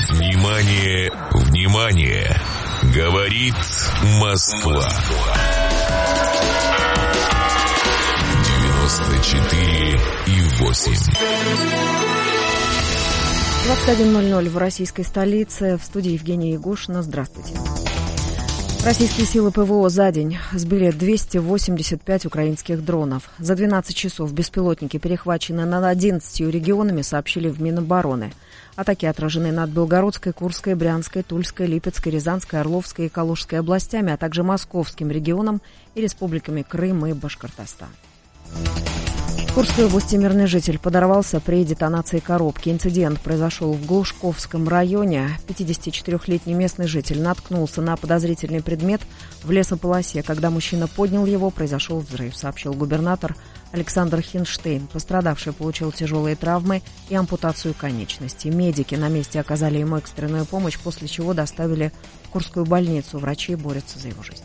Внимание, внимание! Говорит Москва. 94,8. 21:00 в российской столице. В студии Евгения Ягушина. Здравствуйте. Российские силы ПВО за день сбили 285 украинских дронов. За 12 часов беспилотники перехвачены над 11 регионами, сообщили в Минобороны. Атаки отражены над Белгородской, Курской, Брянской, Тульской, Липецкой, Рязанской, Орловской и Калужской областями, а также Московским регионом и республиками Крым и Башкортостан. В Курской области мирный житель подорвался при детонации коробки. Инцидент произошел в Глушковском районе. 54-летний местный житель наткнулся на подозрительный предмет в лесополосе. Когда мужчина поднял его, произошел взрыв, сообщил губернатор Александр Хинштейн. Пострадавший получил тяжелые травмы и ампутацию конечностей. Медики на месте оказали ему экстренную помощь, после чего доставили в Курскую больницу. Врачи борются за его жизнь.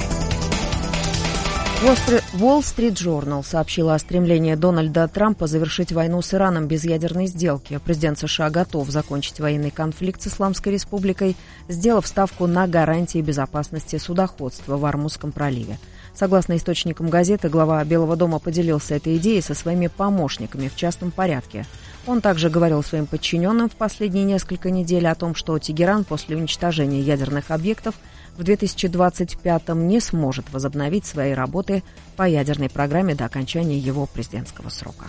Wall Street Journal сообщила о стремлении Дональда Трампа завершить войну с Ираном без ядерной сделки. Президент США готов закончить военный конфликт с Исламской Республикой, сделав ставку на гарантии безопасности судоходства в Ормузском проливе. Согласно источникам газеты, глава Белого дома поделился этой идеей со своими помощниками в частном порядке. Он также говорил своим подчиненным в последние несколько недель о том, что Тегеран после уничтожения ядерных объектов в 2025-м не сможет возобновить свои работы по ядерной программе до окончания его президентского срока.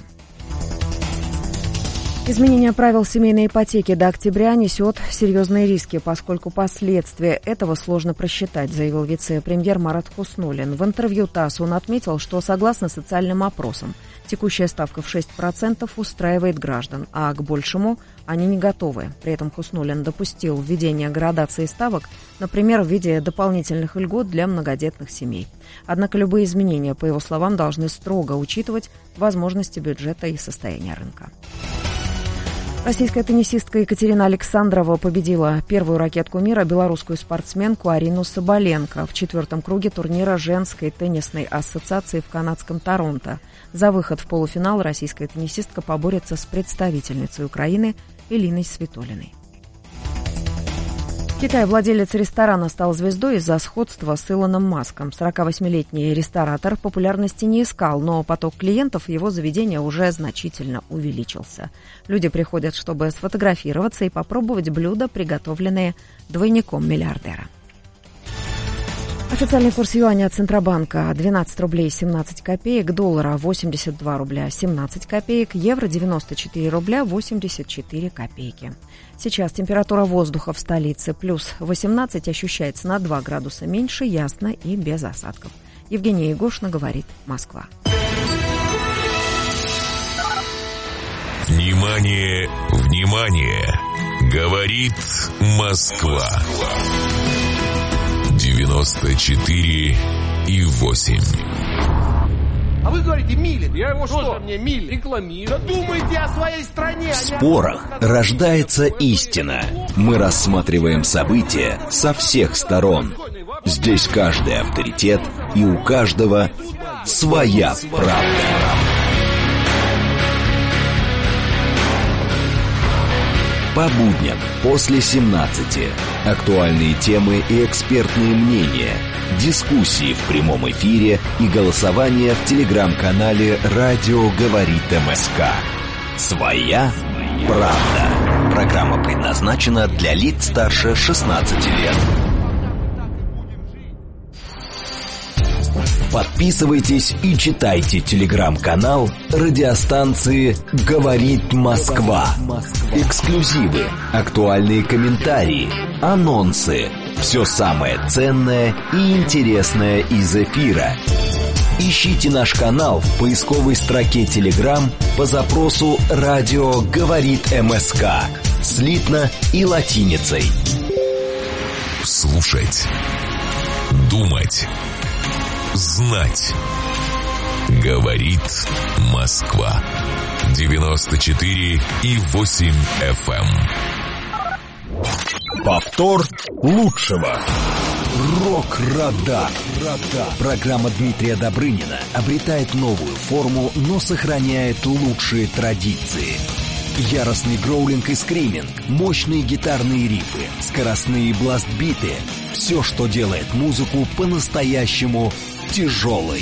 Изменение правил семейной ипотеки до октября несет серьезные риски, поскольку последствия этого сложно просчитать, заявил вице-премьер Марат Хуснуллин. В интервью ТАСС он отметил, что согласно социальным опросам, текущая ставка в 6% устраивает граждан, а к большему они не готовы. При этом Хуснуллин допустил введение градации ставок, например, в виде дополнительных льгот для многодетных семей. Однако любые изменения, по его словам, должны строго учитывать возможности бюджета и состояние рынка. Российская теннисистка Екатерина Александрова победила первую ракетку мира, белорусскую спортсменку Арину Соболенко, в 4-м круге турнира женской теннисной ассоциации в канадском Торонто. За выход в полуфинал российская теннисистка поборется с представительницей Украины Элиной Свитолиной. В Китае владелец ресторана стал звездой из-за сходства с Илоном Маском. 48-летний ресторатор популярности не искал, но поток клиентов его заведения уже значительно увеличился. Люди приходят, чтобы сфотографироваться и попробовать блюда, приготовленные двойником миллиардера. Официальный курс юаня от Центробанка 12 рублей 17 копеек, доллара 82 рубля 17 копеек, евро 94 рубля 84 копейки. Сейчас температура воздуха в столице плюс 18, ощущается на 2 градуса меньше, ясно и без осадков. Евгения Ягушина, говорит Москва. Внимание, внимание! Говорит Москва. 94,8. А вы говорите Милин. Я его что? Мне Милин рекламирую. Да думайте о своей стране. В спорах рождается истина. Мы рассматриваем события со всех сторон. Здесь каждый авторитет, и у каждого своя правда. По будням после 17. Актуальные темы и экспертные мнения. Дискуссии в прямом эфире и голосование в телеграм-канале «Радио говорит МСК». Своя правда. Программа предназначена для лиц старше 16 лет. Подписывайтесь и читайте телеграм-канал радиостанции «Говорит Москва». Эксклюзивы, актуальные комментарии, анонсы. Все самое ценное и интересное из эфира. Ищите наш канал в поисковой строке Telegram по запросу «Радио говорит МСК». Слитно и латиницей. Слушать. Думать. Знать. Говорит Москва. 94,8 FM. Повтор лучшего. Рок-радар. Программа Дмитрия Добрынина обретает новую форму, но сохраняет лучшие традиции. Яростный гроулинг и скриминг, мощные гитарные рифы, скоростные бласт-биты. Все, что делает музыку по-настоящему тяжелой.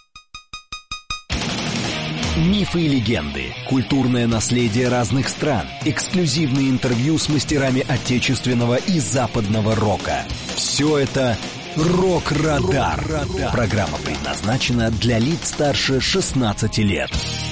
Мифы и легенды, культурное наследие разных стран, эксклюзивные интервью с мастерами отечественного и западного рока. Все это «Рок-Радар». Программа предназначена для лиц старше 16 лет.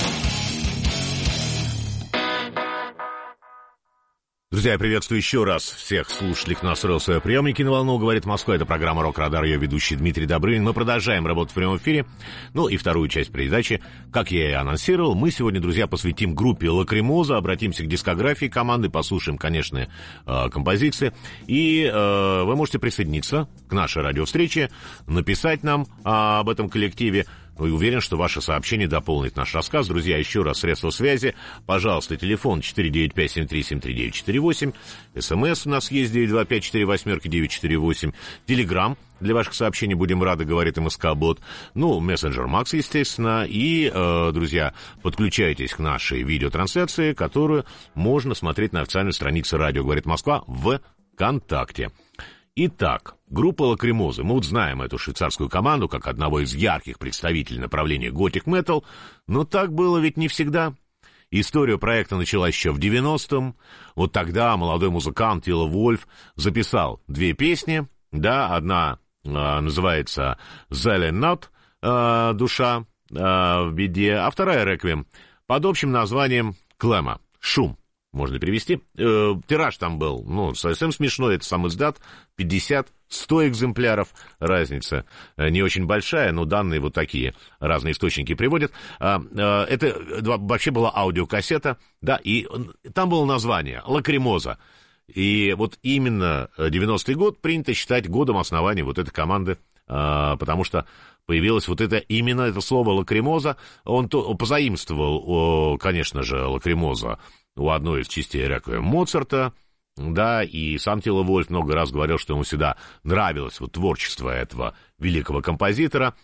Друзья, я приветствую еще раз всех слушателей, кто настроил свои приемники на волну. Говорит Москва, это программа «Рок-Радар», ее ведущий Дмитрий Добрынин. Мы продолжаем работать в прямом эфире. Ну и вторую часть передачи, как я и анонсировал, мы сегодня, друзья, посвятим группе «Лакримоза», обратимся к дискографии команды, послушаем, конечно, композиции. И вы можете присоединиться к нашей радиовстрече, написать нам об этом коллективе. Ну и уверен, что ваше сообщение дополнит наш рассказ. Друзья, еще раз, средства связи. Пожалуйста, телефон 495-7373-948. СМС у нас есть 925-48-948. Телеграм для ваших сообщений, будем рады, говорит МСК-бот. Ну, мессенджер Макс, естественно. И, друзья, подключайтесь к нашей видеотрансляции, которую можно смотреть на официальной странице «Радио говорит Москва» в ВКонтакте. Итак, группа «Лакримоза». Мы вот знаем эту швейцарскую команду как одного из ярких представителей направления готик метал, но так было ведь не всегда. История проекта началась еще в 90-м. Вот тогда молодой музыкант Тило Вольф записал две песни. Да, одна называется «Зелен Нот», «Душа в беде», а вторая «Реквием» под общим названием «Клема», «Шум». Можно перевести. Тираж там был, ну, совсем смешной, это сам издат, 50-100 экземпляров, разница не очень большая, но данные вот такие разные источники приводят. Это вообще была аудиокассета, да, и там было название «Лакримоза». И вот именно 90-й год принято считать годом основания вот этой команды, потому что появилось вот это, именно это слово «Лакримоза». Он позаимствовал, конечно же, «Лакримоза» у одной из частей «Реквием» Моцарта, да, и сам Тило Вольф много раз говорил, что ему всегда нравилось вот творчество этого великого композитора.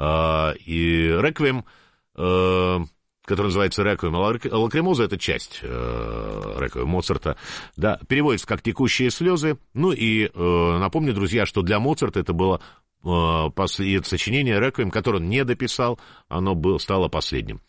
И «Реквием», который называется «Реквием», «Лакримоза» — это часть «Реквием» Моцарта, да, переводится как «текущие слезы». Ну и напомню, друзья, что для Моцарта это было сочинение «Реквием», которое он не дописал, оно стало последним.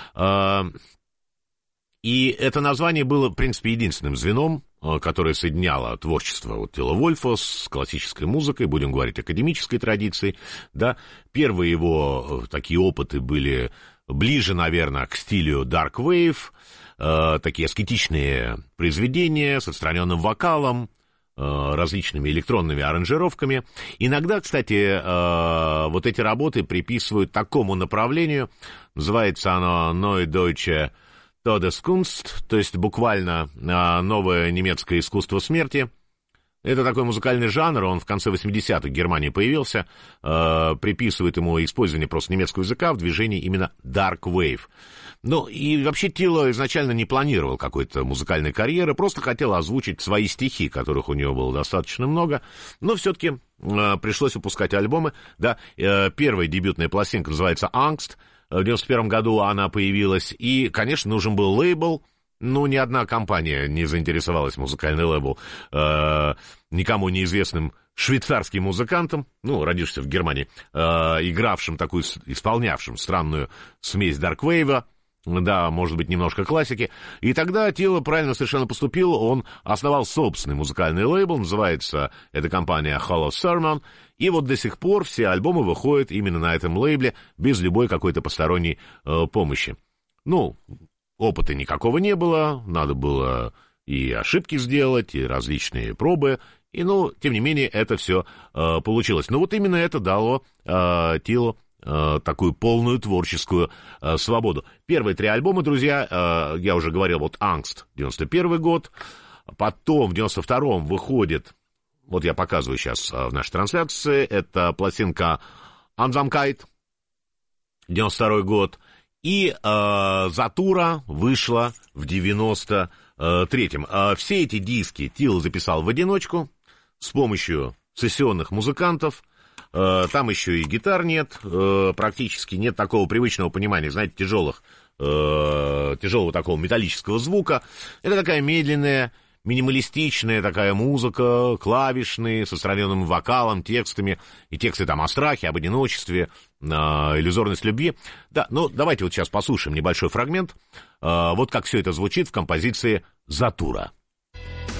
И это название было, в принципе, единственным звеном, которое соединяло творчество вот Тило Вольфа с классической музыкой, будем говорить, академической традицией. Да. Первые его такие опыты были ближе, наверное, к стилю Dark Wave, такие аскетичные произведения с отстраненным вокалом, различными электронными аранжировками. Иногда, кстати, вот эти работы приписывают такому направлению, называется оно «Neue Deutsche Todeskunst», то есть буквально новое немецкое искусство смерти. Это такой музыкальный жанр, он в конце 80-х в Германии появился, приписывает ему использование просто немецкого языка в движении именно Dark Wave. Ну, и вообще Тило изначально не планировал какой-то музыкальной карьеры, просто хотел озвучить свои стихи, которых у него было достаточно много, но все-таки пришлось выпускать альбомы. Да, первая дебютная пластинка называется «Angst», в 91 году она появилась, и, конечно, нужен был лейбл. Ну, ни одна компания не заинтересовалась, музыкальный лейбл, никому неизвестным швейцарским музыкантом, ну, родившимся в Германии, игравшим такую, исполнявшим странную смесь дарквейва, да, может быть, немножко классики. И тогда Тило правильно совершенно поступил, он основал собственный музыкальный лейбл, называется эта компания Hollow Sermon, и вот до сих пор все альбомы выходят именно на этом лейбле, без любой какой-то посторонней помощи. Ну, опыта никакого не было, надо было и ошибки сделать, и различные пробы, и, ну, тем не менее, это все получилось. Но вот именно это дало Тило такую полную творческую свободу. Первые три альбома, друзья, я уже говорил, вот «Angst», 91 год, потом в 92-м выходит, вот я показываю сейчас в нашей трансляции, это пластинка «Einsamkeit», 92 год, и «Затура» вышла в 93-м. Все эти диски Тило записал в одиночку с помощью сессионных музыкантов. Там еще и гитар нет, практически нет такого привычного понимания, знаете, тяжелых тяжелого такого металлического звука. Это такая медленная, минималистичная такая музыка, клавишные, с отстраненным вокалом, текстами, и тексты там о страхе, об одиночестве, иллюзорность любви. Да, ну, давайте вот сейчас послушаем небольшой фрагмент, вот как все это звучит в композиции «Затура».